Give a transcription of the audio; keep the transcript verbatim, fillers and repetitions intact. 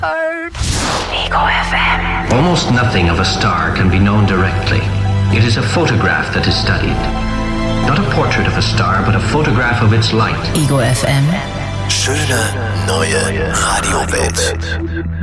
Ego F M. Almost nothing of a star can be known directly. It is a photograph that is studied. Not a portrait of a star, but a photograph of its light. Ego F M. Schöne neue Radiowelt.